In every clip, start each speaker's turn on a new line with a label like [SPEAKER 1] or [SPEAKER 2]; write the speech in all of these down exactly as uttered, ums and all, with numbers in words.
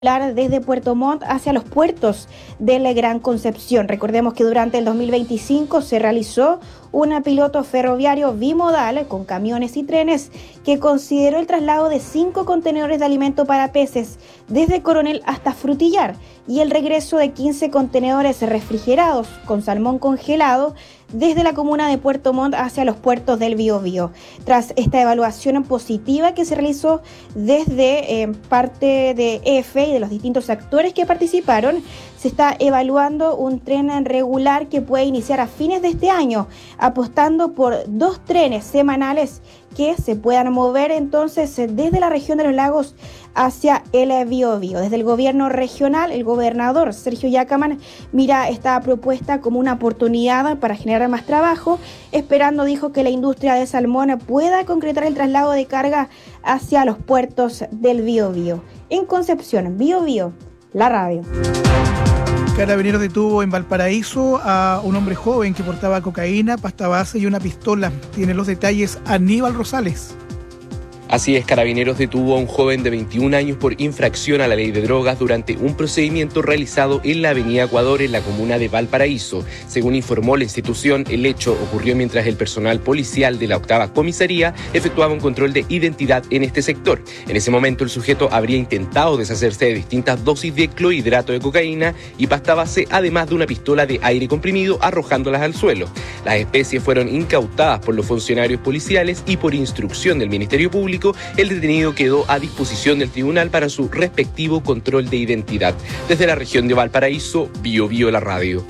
[SPEAKER 1] desde Puerto Montt hacia los puertos de la Gran Concepción. Recordemos que durante el dos mil veinticinco se realizó un piloto ferroviario bimodal con camiones y trenes que consideró el traslado de cinco contenedores de alimento para peces desde Coronel hasta Frutillar y el regreso de quince contenedores refrigerados con salmón congelado desde la comuna de Puerto Montt hacia los puertos del Biobío. Tras esta evaluación positiva que se realizó desde eh, parte de E F y de los distintos actores que participaron, se está evaluando un tren regular que puede iniciar a fines de este año, apostando por dos trenes semanales que se puedan mover entonces desde la región de los lagos hacia el Biobío. Desde el gobierno regional, el gobernador Sergio Yacaman mira esta propuesta como una oportunidad para generar más trabajo, esperando, dijo, que la industria de salmón pueda concretar el traslado de carga hacia los puertos del Biobío. En Concepción, Biobío, la radio.
[SPEAKER 2] Carabineros detuvo en Valparaíso a un hombre joven que portaba cocaína, pasta base y una pistola. Tiene los detalles Aníbal Rosales.
[SPEAKER 3] Así es, Carabineros detuvo a un joven de veintiún años por infracción a la ley de drogas durante un procedimiento realizado en la avenida Ecuador, en la comuna de Valparaíso. Según informó la institución, el hecho ocurrió mientras el personal policial de la octava comisaría efectuaba un control de identidad en este sector. En ese momento, el sujeto habría intentado deshacerse de distintas dosis de clorhidrato de cocaína y pasta base, además de una pistola de aire comprimido, arrojándolas al suelo. Las especies fueron incautadas por los funcionarios policiales y por instrucción del Ministerio Público, el detenido quedó a disposición del tribunal para su respectivo control de identidad. Desde la región de Valparaíso, Biobío, la radio.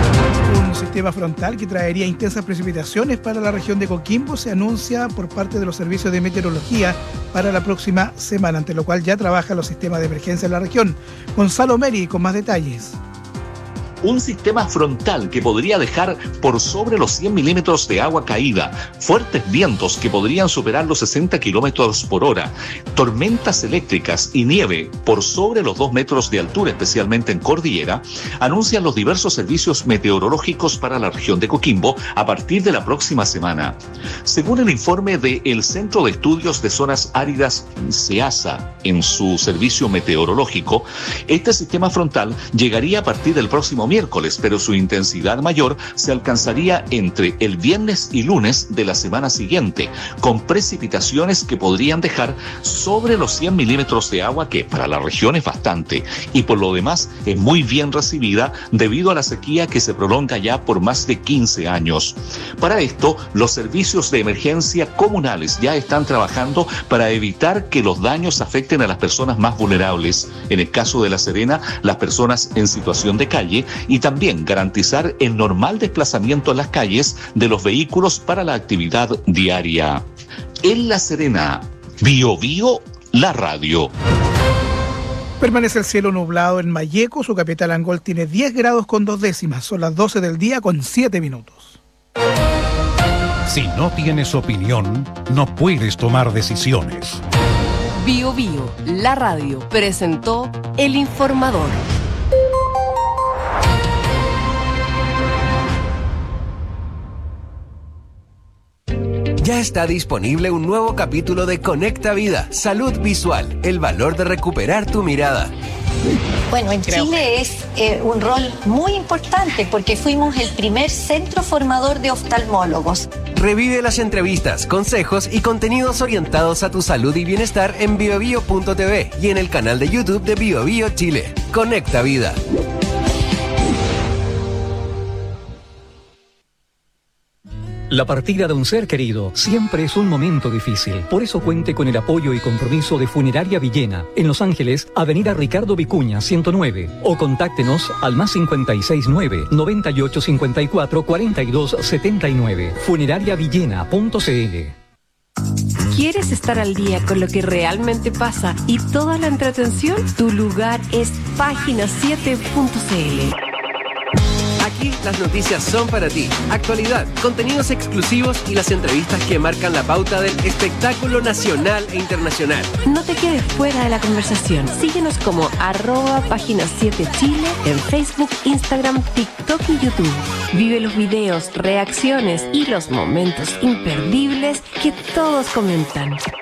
[SPEAKER 2] Un sistema frontal que traería intensas precipitaciones para la región de Coquimbo se anuncia por parte de los servicios de meteorología para la próxima semana, ante lo cual ya trabajan los sistemas de emergencia en la región. Gonzalo Meri con más detalles.
[SPEAKER 4] Un sistema frontal que podría dejar por sobre los cien milímetros de agua caída, fuertes vientos que podrían superar los sesenta kilómetros por hora, tormentas eléctricas y nieve por sobre los dos metros de altura, especialmente en cordillera, anuncian los diversos servicios meteorológicos para la región de Coquimbo a partir de la próxima semana. Según el informe del Centro de Estudios de Zonas Áridas, CEASA, en su servicio meteorológico, este sistema frontal llegaría a partir del próximo miércoles, pero su intensidad mayor se alcanzaría entre el viernes y lunes de la semana siguiente, con precipitaciones que podrían dejar sobre los cien milímetros de agua, que para la región es bastante, y por lo demás es muy bien recibida debido a la sequía que se prolonga ya por más de quince años. Para esto, los servicios de emergencia comunales ya están trabajando para evitar que los daños afecten a las personas más vulnerables, en el caso de La Serena, las personas en situación de calle, y también garantizar el normal desplazamiento en las calles de los vehículos para la actividad diaria. En La Serena, Biobío, la radio.
[SPEAKER 2] Permanece el cielo nublado en Malleco, su capital Angol tiene diez grados con dos décimas, son las doce del día con siete minutos.
[SPEAKER 5] Si no tienes opinión, no puedes tomar decisiones.
[SPEAKER 6] Biobío, la radio, presentó El Informador.
[SPEAKER 7] Ya está disponible un nuevo capítulo de Conecta Vida, Salud Visual, el valor de recuperar tu mirada.
[SPEAKER 8] Bueno, en Creo. Chile es eh, un rol muy importante porque fuimos el primer centro formador de oftalmólogos.
[SPEAKER 7] Revive las entrevistas, consejos y contenidos orientados a tu salud y bienestar en biobio punto t v y en el canal de YouTube de Biobío Chile. Conecta Vida.
[SPEAKER 9] La partida de un ser querido siempre es un momento difícil. Por eso cuente con el apoyo y compromiso de Funeraria Villena, en Los Ángeles, Avenida Ricardo Vicuña, ciento nueve. O contáctenos al más cincuenta y seis nueve, noventa y ocho cincuenta y cuatro, cuarenta y dos setenta y nueve. funeraria villena punto c l.
[SPEAKER 6] ¿Quieres estar al día con lo que realmente pasa y toda la entretención? Tu lugar es página siete punto c l.
[SPEAKER 7] Aquí las noticias son para ti. Actualidad, contenidos exclusivos y las entrevistas que marcan la pauta del espectáculo nacional e internacional.
[SPEAKER 6] No te quedes fuera de la conversación. Síguenos como arroba página siete Chile en Facebook, Instagram, TikTok y YouTube. Vive los videos, reacciones y los momentos imperdibles que todos comentan.